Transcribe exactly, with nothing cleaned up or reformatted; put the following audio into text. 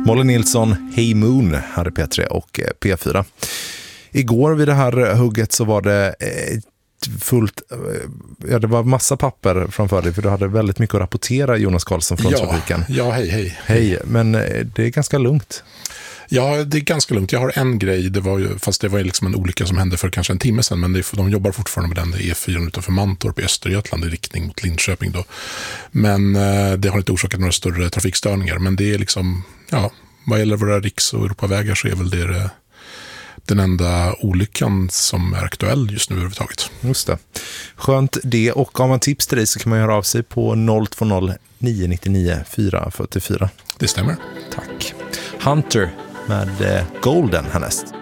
Molly Nilsson, Hey Moon här i P tre och P fyra. Igår vid det här hugget så var det fullt, ja det var massa papper framför dig för du hade väldigt mycket att rapportera, Jonas Karlsson från ja, trafiken. Ja, hej, hej. Hej, men det är ganska lugnt. Ja, det är ganska lugnt. Jag har en grej, det var ju, fast det var ju liksom en olycka som hände för kanske en timme sedan, men det är, de jobbar fortfarande med den, det är E fyra utanför Mantorp i Östergötland i riktning mot Linköping då. Men eh, det har inte orsakat några större trafikstörningar, men det är liksom, ja, vad gäller våra riks- och Europavägar så är väl det, det den enda olyckan som är aktuell just nu överhuvudtaget. Just det. Skönt det, och om man tips till dig så kan man höra av sig på noll två noll nio nio nio fyra fyra fyra. Det stämmer. Tack. Hunter med Golden härnäst.